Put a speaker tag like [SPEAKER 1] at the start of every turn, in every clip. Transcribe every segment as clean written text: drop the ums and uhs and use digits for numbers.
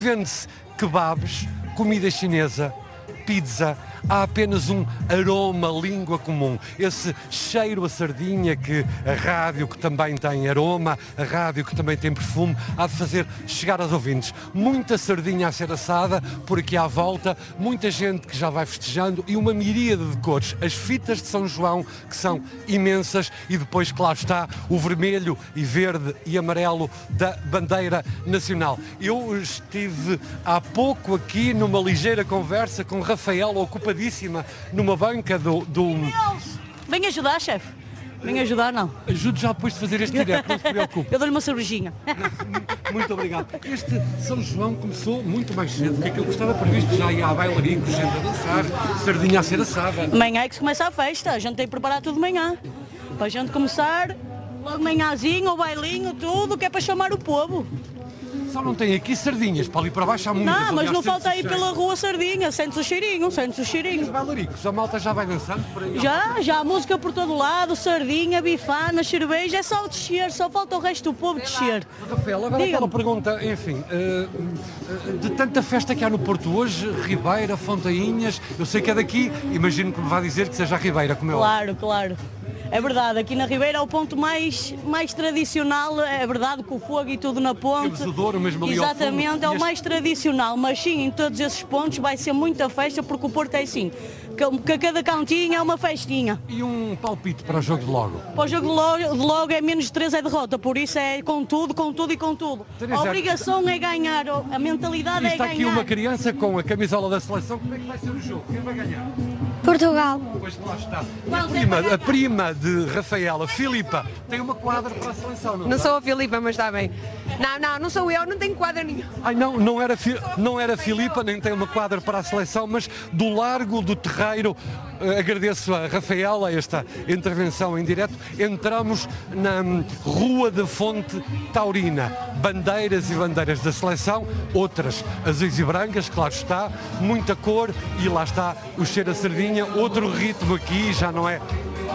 [SPEAKER 1] Vende-se kebabs, comida chinesa, pizza. Há apenas um aroma, língua comum. Esse cheiro a sardinha que a rádio, que também tem aroma, a rádio que também tem perfume, há de fazer chegar aos ouvintes. Muita sardinha a ser assada por aqui à volta, muita gente que já vai festejando e uma miríade de cores. As fitas de São João, que são imensas, e depois, claro está, o vermelho e verde e amarelo da bandeira nacional. Eu estive há pouco aqui numa ligeira conversa com Rafaela, ocupadíssima numa banca do...
[SPEAKER 2] Vem ajudar, chefe. Vem ajudar, não.
[SPEAKER 1] Ajude já depois de fazer este direto, não se preocupe.
[SPEAKER 2] Eu dou-lhe uma cervejinha.
[SPEAKER 1] Muito obrigado. Este São João começou muito mais cedo do que aquilo que estava previsto. Já ia a bailaricos, gente a dançar, sardinha a ser assada.
[SPEAKER 2] Amanhã é que se começa a festa. A gente tem que preparar tudo de manhã. Para a gente começar, logo manhãzinho, o bailinho, tudo, que é para chamar o povo.
[SPEAKER 1] Só não tem aqui sardinhas, para ali para baixo há muitas.
[SPEAKER 2] Não, mas não falta aí
[SPEAKER 1] cheiro.
[SPEAKER 2] pela rua sardinha, sente-se o cheirinho.
[SPEAKER 1] Os bailaricos, a malta já vai dançando por aí?
[SPEAKER 2] Já há música por todo lado, sardinha, bifana, cerveja, é só descer, só falta o resto do povo descer.
[SPEAKER 1] Rafael, agora aquela pergunta, enfim, de tanta festa que há no Porto hoje, Ribeira, Fontainhas, eu sei que é daqui, imagino que me vai dizer que seja a Ribeira, como é
[SPEAKER 2] óbvio. Claro. É verdade, aqui na Ribeira é o ponto mais tradicional, é verdade, com o fogo e tudo na ponte.
[SPEAKER 1] Temos o Douro mesmo ali.
[SPEAKER 2] Exatamente, é o mais tradicional, mas sim, em todos esses pontos vai ser muita festa, porque o Porto é assim, que a cada cantinho é uma festinha.
[SPEAKER 1] E um palpite para o jogo de logo?
[SPEAKER 2] Para o jogo de logo é menos de 3 é derrota, por isso é com tudo e com tudo. A obrigação é ganhar, a mentalidade é ganhar.
[SPEAKER 1] Está aqui uma criança com a camisola da seleção, como é que vai ser o jogo? Quem vai ganhar?
[SPEAKER 3] Portugal.
[SPEAKER 1] Pois lá está. A prima de Rafaela, Filipa, tem uma quadra para a seleção, não?
[SPEAKER 4] Não sou a Filipa, mas está bem. Não sou eu, não tenho quadra nenhum.
[SPEAKER 1] Ai não era Filipa, nem tem uma quadra para a seleção, mas do Largo do Terreiro, agradeço a Rafaela esta intervenção em direto, entramos na Rua da Fonte Taurina, bandeiras e bandeiras da seleção, outras azuis e brancas, claro está, muita cor e lá está o cheiro a sardinha, outro ritmo aqui, já não é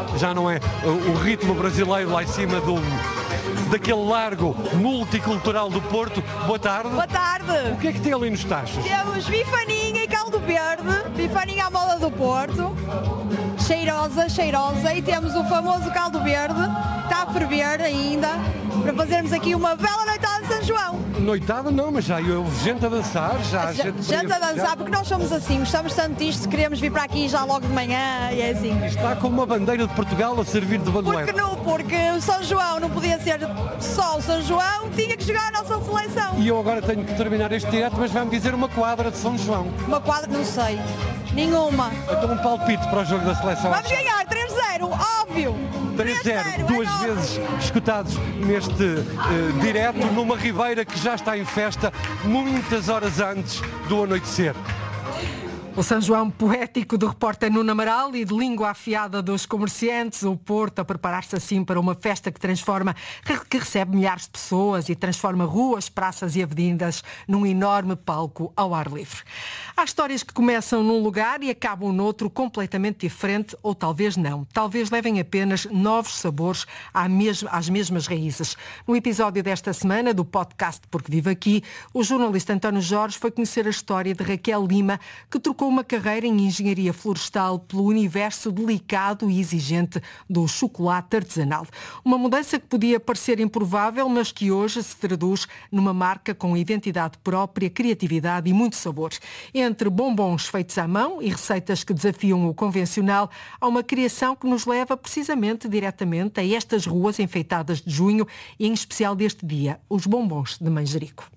[SPEAKER 1] o ritmo brasileiro lá em cima daquele largo multicultural do Porto. Boa tarde.
[SPEAKER 5] Boa tarde.
[SPEAKER 1] O que é que tem ali nos tachos?
[SPEAKER 5] Temos bifaninha e caldo verde, bifaninha à moda do Porto, cheirosa, e temos o famoso caldo verde, está a ferver ainda, para fazermos aqui uma bela noitada de São João.
[SPEAKER 1] Noitada não, mas já houve gente a dançar,
[SPEAKER 5] gente a dançar, porque nós somos assim, gostamos tanto disto, queremos vir para aqui já logo de manhã, e é assim.
[SPEAKER 1] E está com uma bandeira de Portugal a servir de bandoleiro.
[SPEAKER 5] Porque o São João não podia ser só o São João, tinha que jogar a nossa seleção.
[SPEAKER 1] E eu agora tenho que terminar este direto, mas vai-me dizer uma quadra de São João.
[SPEAKER 5] Uma quadra, não sei, nenhuma.
[SPEAKER 1] Então um palpite para o jogo da seleção.
[SPEAKER 5] Vamos ganhar 3-0, óbvio.
[SPEAKER 1] 3-0, duas vezes escutados neste direto, numa Ribeira que já está em festa muitas horas antes do anoitecer.
[SPEAKER 6] O São João poético do repórter Nuno Amaral e de língua afiada dos comerciantes, o Porto a preparar-se assim para uma festa que recebe milhares de pessoas e transforma ruas, praças e avenidas num enorme palco ao ar livre. Há histórias que começam num lugar e acabam noutro completamente diferente, ou talvez não. Talvez levem apenas novos sabores às mesmas raízes. No episódio desta semana do podcast Porque Vivo Aqui, o jornalista António Jorge foi conhecer a história de Raquel Lima, que trocou uma carreira em engenharia florestal pelo universo delicado e exigente do chocolate artesanal. Uma mudança que podia parecer improvável, mas que hoje se traduz numa marca com identidade própria, criatividade e muito sabor. Entre bombons feitos à mão e receitas que desafiam o convencional, há uma criação que nos leva precisamente diretamente a estas ruas enfeitadas de junho e em especial deste dia, os bombons de Manjerico.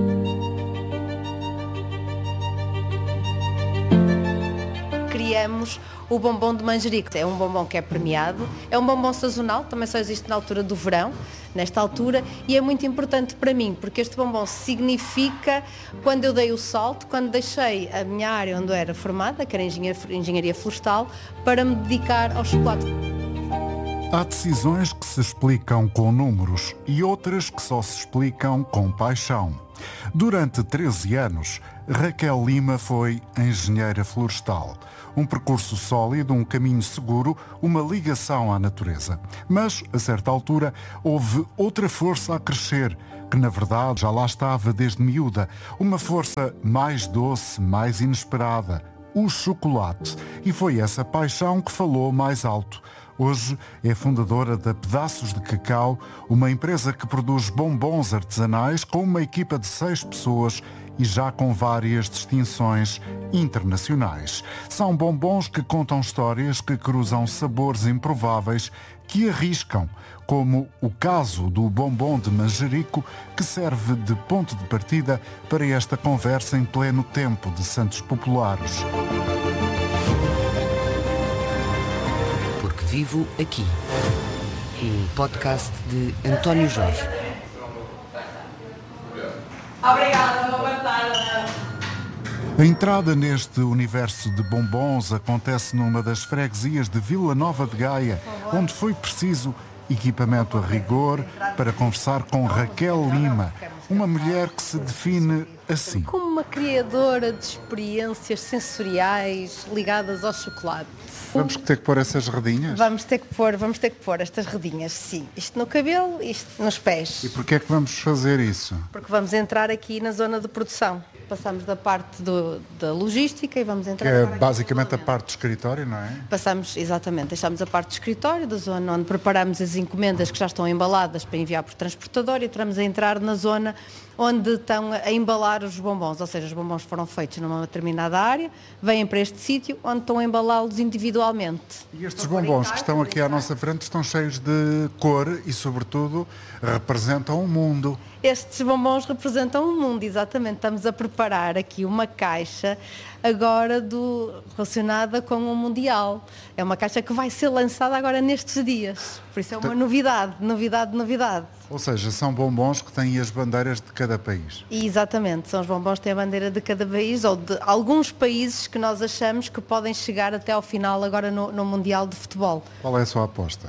[SPEAKER 7] Criamos o bombom de Manjerico. É um bombom que é premiado, é um bombom sazonal, também só existe na altura do verão, nesta altura, e é muito importante para mim, porque este bombom significa quando eu dei o salto, quando deixei a minha área onde eu era formada, que era engenharia florestal, para me dedicar ao chocolate.
[SPEAKER 8] Há decisões que se explicam com números e outras que só se explicam com paixão.
[SPEAKER 3] Durante 13 anos, Raquel Lima foi engenheira florestal. Um percurso sólido, um caminho seguro, uma ligação à natureza. Mas, a certa altura, houve outra força a crescer, que na verdade já lá estava desde miúda. Uma força mais doce, mais inesperada. O chocolate. E foi essa paixão que falou mais alto. Hoje é fundadora da Pedaços de Cacau, uma empresa que produz bombons artesanais com uma equipa de 6 pessoas e já com várias distinções internacionais. São bombons que contam histórias, que cruzam sabores improváveis, que arriscam, como o caso do bombom de manjerico, que serve de ponto de partida para esta conversa em pleno tempo de Santos Populares.
[SPEAKER 8] Porque vivo aqui. O podcast de António Jorge.
[SPEAKER 2] Obrigada, boa tarde.
[SPEAKER 3] A entrada neste universo de bombons acontece numa das freguesias de Vila Nova de Gaia, onde foi preciso equipamento a rigor para conversar com Raquel Lima, uma mulher que se define assim.
[SPEAKER 7] Como uma criadora de experiências sensoriais ligadas ao chocolate.
[SPEAKER 3] Vamos ter que pôr essas redinhas?
[SPEAKER 7] Vamos ter que pôr estas redinhas, sim. Isto no cabelo, isto nos pés.
[SPEAKER 3] E porquê é que vamos fazer isso?
[SPEAKER 7] Porque vamos entrar aqui na zona de produção. Passamos da parte da logística e vamos entrar...
[SPEAKER 3] Que é basicamente a parte do escritório, não é?
[SPEAKER 7] Passamos, exatamente, deixamos a parte do escritório, da zona onde preparamos as encomendas que já estão embaladas para enviar por transportador e entramos a entrar na zona onde estão a embalar os bombons, ou seja, os bombons foram feitos numa determinada área, vêm para este sítio onde estão a embalá-los individualmente.
[SPEAKER 3] E estes bombons que estão aqui à nossa frente estão cheios de cor e, sobretudo, representam o mundo.
[SPEAKER 7] Estes bombons representam o mundo, exatamente. Estamos a preparar aqui uma caixa agora relacionada com o Mundial. É uma caixa que vai ser lançada agora nestes dias. Por isso é uma novidade.
[SPEAKER 3] Ou seja, são bombons que têm as bandeiras de cada país.
[SPEAKER 7] E exatamente, são os bombons que têm a bandeira de cada país ou de alguns países que nós achamos que podem chegar até ao final agora no Mundial de Futebol.
[SPEAKER 3] Qual é a sua aposta?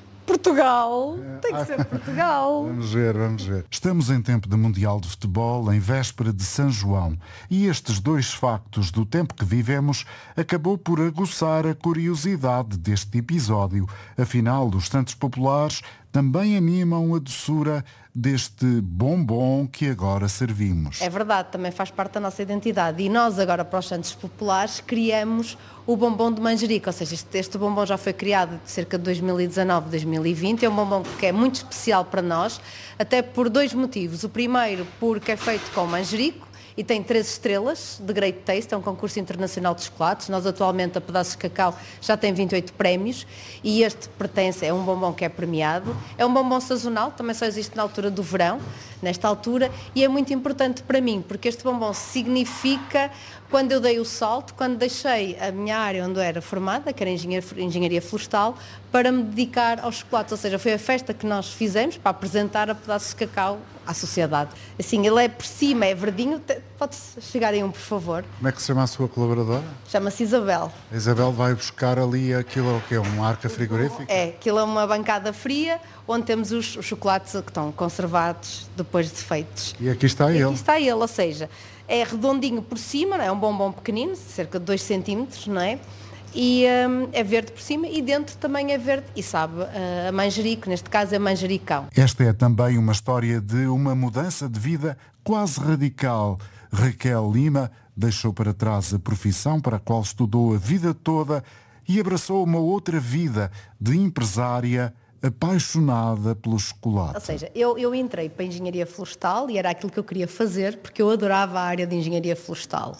[SPEAKER 7] Portugal, tem que ser Portugal.
[SPEAKER 3] Vamos ver. Estamos em tempo de Mundial de Futebol, em véspera de São João. E estes dois factos do tempo que vivemos acabou por aguçar a curiosidade deste episódio. Afinal, os Santos Populares também animam a doçura deste bombom que agora servimos.
[SPEAKER 7] É verdade, também faz parte da nossa identidade. E nós agora, para os Santos Populares, criamos o bombom de manjerico. Ou seja, este bombom já foi criado de cerca de 2019, 2020. É um bombom que é muito especial para nós, até por 2 motivos. O primeiro, porque é feito com manjerico e tem 3 estrelas de Great Taste, é um concurso internacional de chocolates. Nós atualmente, a Pedaços de Cacau, já tem 28 prémios e este é um bombom que é premiado. É um bombom sazonal, também só existe na altura do verão, nesta altura, e é muito importante para mim, porque este bombom significa quando eu dei o salto, quando deixei a minha área onde eu era formada, que era engenharia florestal, para me dedicar aos chocolates. Ou seja, foi a festa que nós fizemos para apresentar a Pedaços de Cacau à sociedade. Assim, ele é por cima, é verdinho. Pode chegar aí por favor.
[SPEAKER 3] Como é que se chama a sua colaboradora?
[SPEAKER 7] Chama-se Isabel.
[SPEAKER 3] A Isabel vai buscar ali aquilo que é uma arca frigorífica?
[SPEAKER 7] É, aquilo é uma bancada fria, onde temos os chocolates que estão conservados depois de feitos.
[SPEAKER 3] E aqui está ele.
[SPEAKER 7] Aqui está ele, ou seja, é redondinho por cima, não é? Um bombom pequenino, cerca de 2 centímetros, não é? E é verde por cima e dentro também é verde e sabe a manjerico, neste caso é manjericão.
[SPEAKER 3] Esta é também uma história de uma mudança de vida quase radical. Raquel Lima deixou para trás a profissão para a qual estudou a vida toda e abraçou uma outra vida de empresária apaixonada pelo chocolate.
[SPEAKER 7] Ou seja, eu entrei para a engenharia florestal e era aquilo que eu queria fazer porque eu adorava a área de engenharia florestal.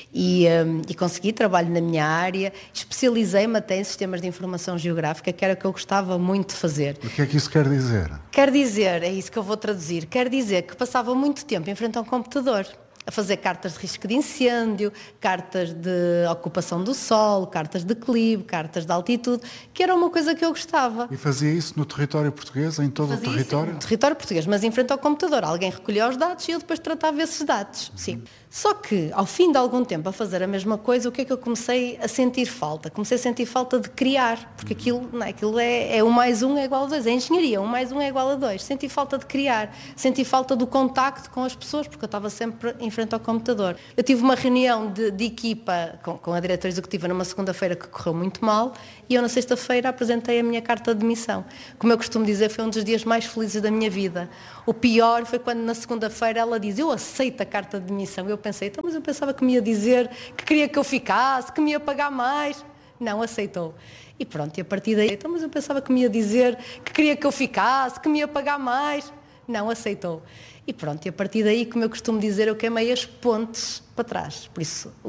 [SPEAKER 7] E consegui trabalho na minha área, especializei-me até em sistemas de informação geográfica, que era o que eu gostava muito de fazer.
[SPEAKER 3] O que é que isso quer dizer?
[SPEAKER 7] Quer dizer, é isso que eu vou traduzir, quer dizer que passava muito tempo em frente a um computador. a fazer cartas de risco de incêndio, cartas de ocupação do solo, cartas de declive, cartas de altitude, que era uma coisa que eu gostava.
[SPEAKER 3] E fazia isso no território português, em todo o território?
[SPEAKER 7] No território português, mas em frente ao computador. Alguém recolhia os dados e eu depois tratava esses dados. Sim. Só que, ao fim de algum tempo a fazer a mesma coisa, o que é que eu comecei a sentir falta? Comecei a sentir falta de criar, porque aquilo é 1 mais 1 é igual a 2, é engenharia, 1 mais 1 é igual a 2. Senti falta de criar, senti falta do contacto com as pessoas, porque eu estava sempre em frente ao computador. Eu tive uma reunião de equipa com a diretora executiva numa segunda-feira que correu muito mal, e eu na sexta-feira apresentei a minha carta de demissão. Como eu costumo dizer, foi um dos dias mais felizes da minha vida. O pior foi quando na segunda-feira ela diz: eu aceito a carta de demissão. Eu pensei, então, mas eu pensava que me ia dizer que queria que eu ficasse, que me ia pagar mais. Não, aceitou. E pronto, e a partir daí, então, mas eu pensava que me ia dizer que queria que eu ficasse, que me ia pagar mais. Não, aceitou. E pronto, e a partir daí, como eu costumo dizer, eu queimei as pontes para trás. Por isso,